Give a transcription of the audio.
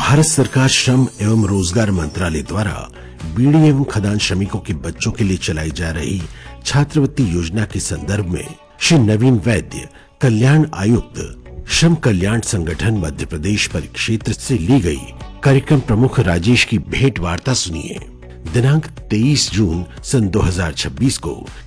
भारत सरकार श्रम एवं रोजगार मंत्रालय द्वारा बीड़ी एवं खदान श्रमिकों के बच्चों के लिए चलाई जा रही छात्रवृत्ति योजना के संदर्भ में श्री नवीन वैद्य, कल्याण आयुक्त, श्रम कल्याण संगठन मध्य प्रदेश परिक्षेत्र से ली गई कार्यक्रम प्रमुख राजेश की भेंट वार्ता सुनिए। दिनांक 23 जून सन 2026 को